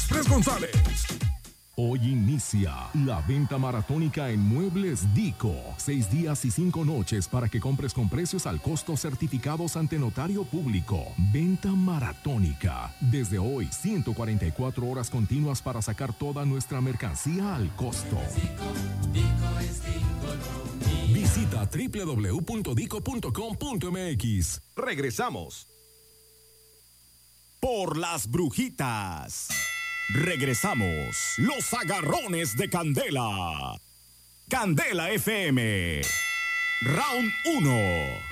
Tres González. Hoy inicia la venta maratónica en Muebles Dico. 6 días y 5 noches para que compres con precios al costo certificados ante notario público. Venta maratónica. Desde hoy, 144 horas continuas para sacar toda nuestra mercancía al costo. Visita www.dico.com.mx. Regresamos. Por las brujitas. Regresamos. Los agarrones de Candela. Candela FM. Round 1.